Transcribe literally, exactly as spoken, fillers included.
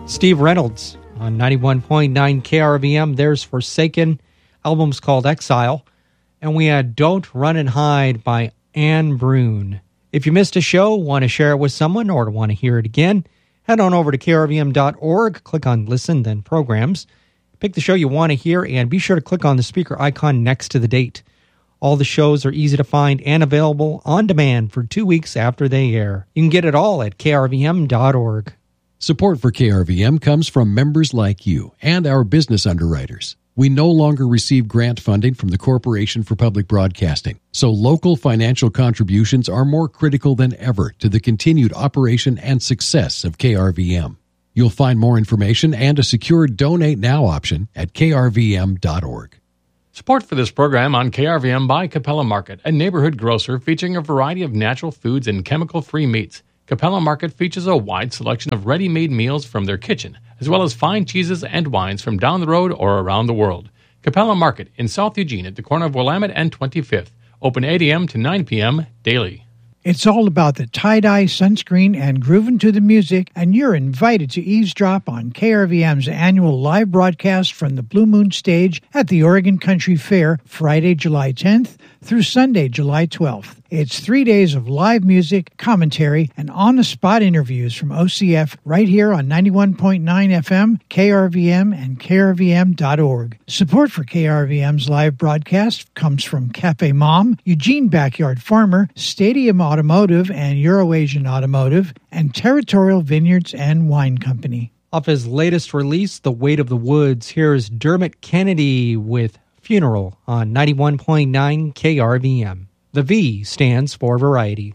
Steve Reynolds on ninety-one point nine K R V M. There's Forsaken. Album's called Exile. And we had Don't Run and Hide by Anne Brune. If you missed a show, want to share it with someone, or want to hear it again, head on over to K R V M dot org, click on Listen, then Programs. Pick the show you want to hear, and be sure to click on the speaker icon next to the date. All the shows are easy to find and available on demand for two weeks after they air. You can get it all at K R V M dot org. Support for K R V M comes from members like you and our business underwriters. We no longer receive grant funding from the Corporation for Public Broadcasting, so local financial contributions are more critical than ever to the continued operation and success of K R V M. You'll find more information and a secure Donate Now option at K R V M dot org. Support for this program on K R V M by Capella Market, a neighborhood grocer featuring a variety of natural foods and chemical-free meats. Capella Market features a wide selection of ready-made meals from their kitchen, as well as fine cheeses and wines from down the road or around the world. Capella Market in South Eugene at the corner of Willamette and twenty-fifth. Open eight a.m. to nine p.m. daily. It's all about the tie-dye, sunscreen, and grooving to the music, and you're invited to eavesdrop on K R V M's annual live broadcast from the Blue Moon stage at the Oregon Country Fair, Friday, July tenth through Sunday, July twelfth. It's three days of live music, commentary, and on-the-spot interviews from O C F right here on ninety-one point nine F M, K R V M, and K R V M dot org. Support for K R V M's live broadcast comes from Cafe Mom, Eugene Backyard Farmer, Stadium Automotive and Euroasian Automotive, and Territorial Vineyards and Wine Company. Off his latest release, The Weight of the Woods, here's Dermot Kennedy with Funeral on ninety-one point nine K R V M. The V stands for variety.